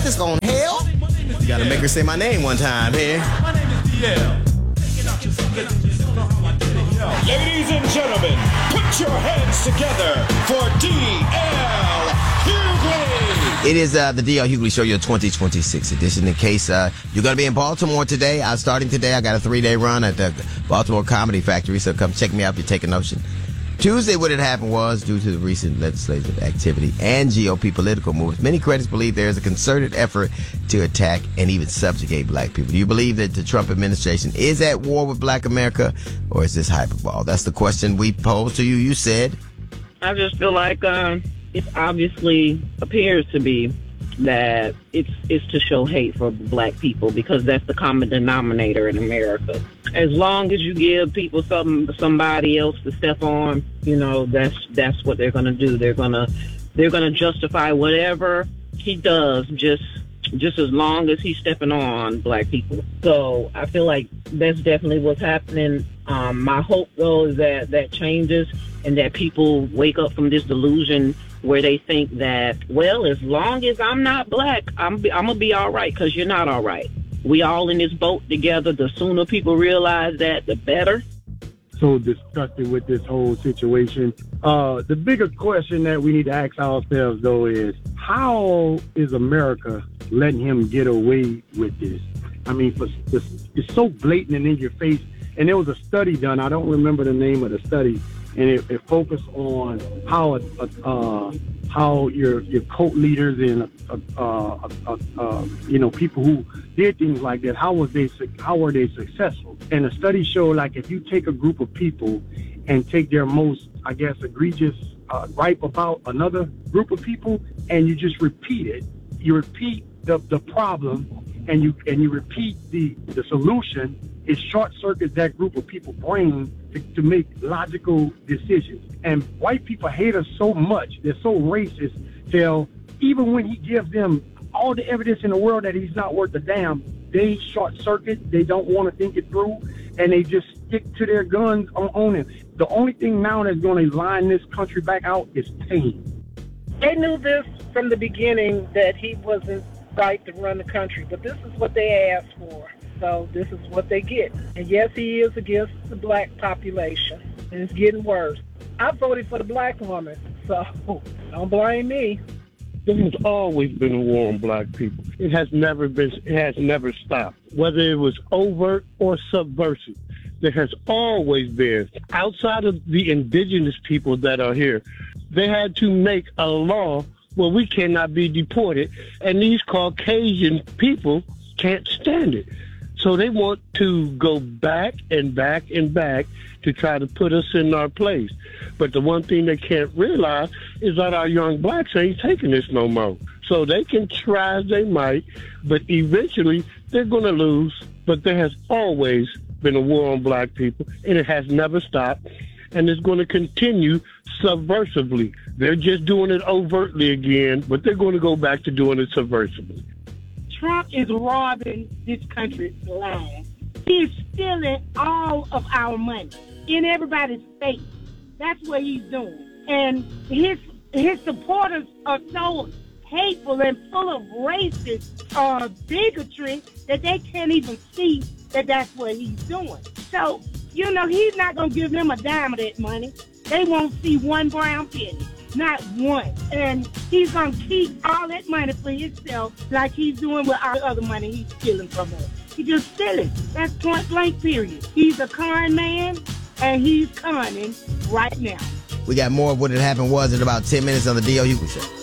this on hell? You gotta make her say my name one time here. My name is DL. Ladies and gentlemen, put your hands together for DL Hughley. It is the DL Hughley Show, your 2026 edition. In case you're going to be in Baltimore today, starting today, I got a 3-day run at the Baltimore Comedy Factory, so come check me out if you're taking notion. Tuesday, what had happened was, due to the recent legislative activity and GOP political moves, many critics believe there is a concerted effort to attack and even subjugate black people. Do you believe that the Trump administration is at war with black America, or is this hyperbole? That's the question we posed to you. You said? I just feel like it obviously appears to be that it's to show hate for black people, because that's the common denominator in America. As long as you give people somebody else to step on, you know, that's what they're gonna do. They're gonna justify whatever he does just as long as he's stepping on black people. So I feel like that's definitely what's happening. My hope though is that changes and that people wake up from this delusion where they think that, well, as long as I'm not black, I'm gonna be all right, because you're not all right. We all in this boat together. The sooner people realize that, the better. So disgusted with this whole situation. The bigger question that we need to ask ourselves, though, is how is America letting him get away with this? I mean, it's so blatant and in your face. And there was a study done. I don't remember the name of the study. And it focused on how your cult leaders and people who did things like that, how were they successful? And the study showed, like, if you take a group of people and take their most, I guess, egregious gripe about another group of people, and you just repeat it, you repeat the problem, and you repeat the solution, it short circuits that group of people's brain to make logical decisions. And white people hate us so much, they're so racist, till even when he gives them all the evidence in the world that he's not worth a damn, they short circuit, they don't want to think it through, and they just stick to their guns on him. The only thing now that's going to line this country back out is pain. They knew this from the beginning, that he wasn't right to run the country, but this is what they asked for. So this is what they get. And yes, he is against the black population, and it's getting worse. I voted for the black woman, so don't blame me. There has always been a war on black people. It has never stopped. Whether it was overt or subversive, there has always been. Outside of the indigenous people that are here, they had to make a law where we cannot be deported, and these Caucasian people can't stand it. So they want to go back and back and back to try to put us in our place. But the one thing they can't realize is that our young blacks ain't taking this no more. So they can try as they might, but eventually they're going to lose. But there has always been a war on black people, and it has never stopped, and it's going to continue subversively. They're just doing it overtly again, but they're going to go back to doing it subversively. Trump is robbing this country blind. He's stealing all of our money in everybody's face. That's what he's doing. And his supporters are so hateful and full of racist bigotry that they can't even see that that's what he's doing. So, you know, he's not going to give them a dime of that money. They won't see one brown penny. Not one. And he's going to keep all that money for himself like he's doing with our other money he's stealing from us. He's just stealing. That's point blank, period. He's a con man, and he's conning right now. We got more of what had happened was in about 10 minutes on the DL Hughley Show.